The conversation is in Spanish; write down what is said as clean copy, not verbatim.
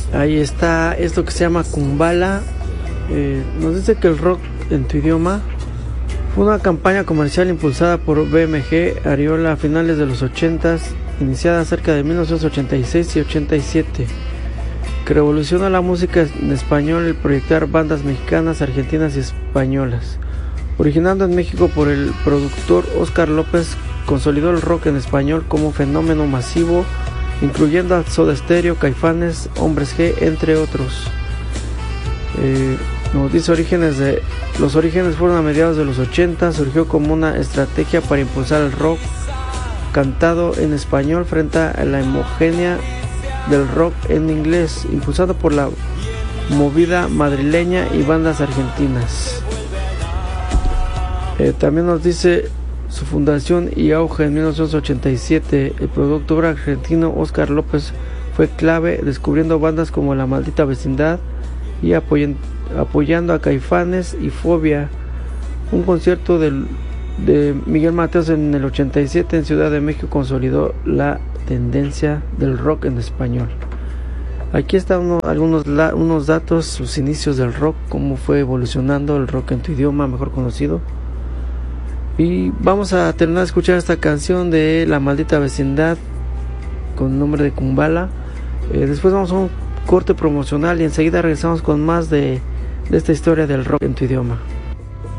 Ahí está esto que se llama Kumbala. Nos dice que el rock en tu idioma fue una campaña comercial impulsada por BMG Ariola a finales de los 80s, iniciada cerca de 1986 y 87, que revolucionó la música en español al proyectar bandas mexicanas, argentinas y españolas. Originando en México por el productor Óscar López, consolidó el rock en español como fenómeno masivo, incluyendo a Soda Stereo, Caifanes, Hombres G, entre otros. Nos dice los orígenes fueron a mediados de los 80, surgió como una estrategia para impulsar el rock cantado en español frente a la homogénea del rock en inglés, impulsado por la movida madrileña y bandas argentinas. También nos dice su fundación y auge en 1987. El productor argentino Óscar López fue clave, descubriendo bandas como La Maldita Vecindad y apoyando a Caifanes y Fobia. Un concierto de Miguel Mateos en el 87 en Ciudad de México consolidó la tendencia del rock en español. Aquí están unos datos, sus inicios del rock, cómo fue evolucionando el rock en tu idioma, mejor conocido. Y vamos a terminar de escuchar esta canción de La Maldita Vecindad con el nombre de Kumbala. Después vamos a un corte promocional y enseguida regresamos con más de esta historia del rock en tu idioma.